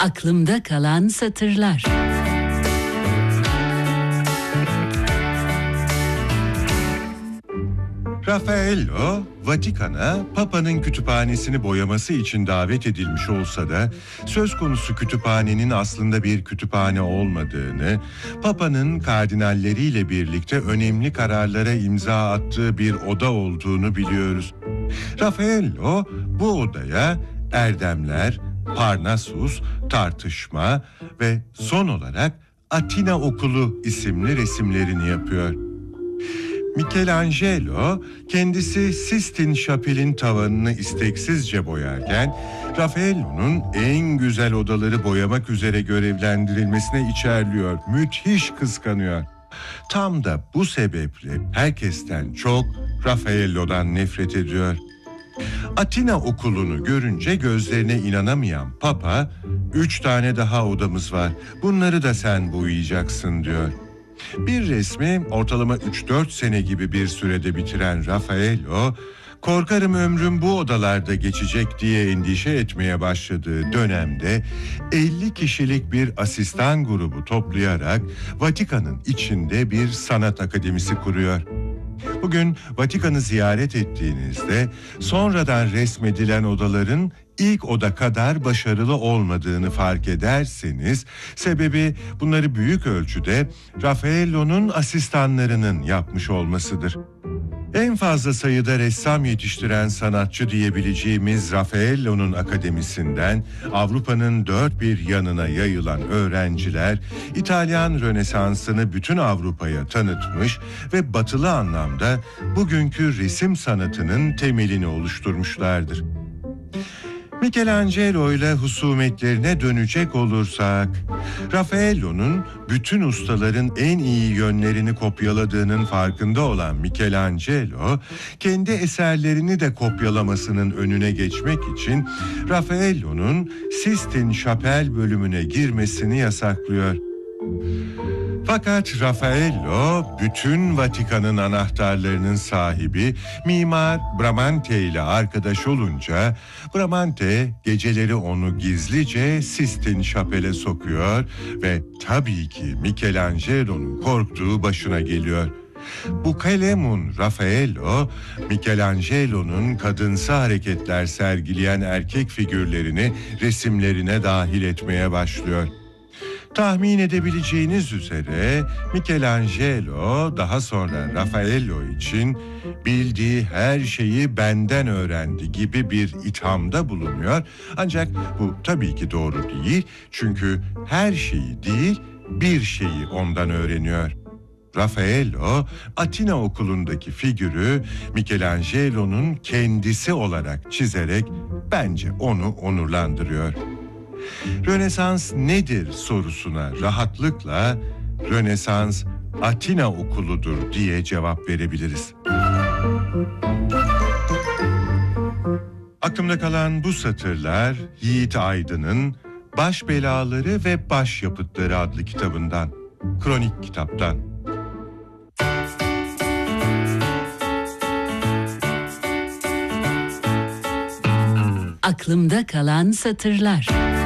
Aklımda kalan satırlar. Raffaello, Vatikan'a Papa'nın kütüphanesini boyaması için davet edilmiş olsa da söz konusu kütüphanenin aslında bir kütüphane olmadığını, Papa'nın kardinalleriyle birlikte önemli kararlara imza attığı bir oda olduğunu biliyoruz. Raffaello bu odaya erdemler, Parnassus, tartışma ve son olarak Atina Okulu isimli resimlerini yapıyor. Michelangelo kendisi Sistine Şapel'in tavanını isteksizce boyarken Raffaello'nun en güzel odaları boyamak üzere görevlendirilmesine içerliyor, müthiş kıskanıyor. Tam da bu sebeple herkesten çok Raffaello'dan nefret ediyor. Atina Okulu'nu görünce gözlerine inanamayan Papa, 3 tane daha odamız var, bunları da sen boyayacaksın diyor. Bir resmi ortalama 3-4 sene gibi bir sürede bitiren Raffaello, korkarım ömrüm bu odalarda geçecek diye endişe etmeye başladığı dönemde 50 kişilik bir asistan grubu toplayarak Vatikan'ın içinde bir sanat akademisi kuruyor. Bugün Vatikan'ı ziyaret ettiğinizde sonradan resmedilen odaların ilk oda kadar başarılı olmadığını fark ederseniz sebebi bunları büyük ölçüde Raffaello'nun asistanlarının yapmış olmasıdır. En fazla sayıda ressam yetiştiren sanatçı diyebileceğimiz Raffaello'nun akademisinden Avrupa'nın dört bir yanına yayılan öğrenciler İtalyan Rönesansı'nı bütün Avrupa'ya tanıtmış ve batılı anlamda bugünkü resim sanatının temelini oluşturmuşlardır. Michelangelo ile husumetlerine dönecek olursak, Raffaello'nun bütün ustaların en iyi yönlerini kopyaladığının farkında olan Michelangelo, kendi eserlerini de kopyalamasının önüne geçmek için Raffaello'nun Sistine Şapel bölümüne girmesini yasaklıyor. Fakat Raffaello, bütün Vatikan'ın anahtarlarının sahibi mimar Bramante ile arkadaş olunca, Bramante geceleri onu gizlice Sistine Şapel'e sokuyor ve tabii ki Michelangelo'nun korktuğu başına geliyor. Bu kalemun Raffaello, Michelangelo'nun kadınsı hareketler sergileyen erkek figürlerini resimlerine dahil etmeye başlıyor. Tahmin edebileceğiniz üzere Michelangelo daha sonra Raffaello için bildiği her şeyi benden öğrendi gibi bir ithamda bulunuyor. Ancak bu tabii ki doğru değil, çünkü her şeyi değil bir şeyi ondan öğreniyor. Raffaello, Atina Okulu'ndaki figürü Michelangelo'nun kendisi olarak çizerek bence onu onurlandırıyor. Rönesans nedir sorusuna rahatlıkla Rönesans Atina Okulu'dur diye cevap verebiliriz. Aklımda kalan bu satırlar Yiğit Aydın'ın Baş Belaları ve Başyapıtları adlı kitabından, kronik kitaptan. Aklımda kalan satırlar.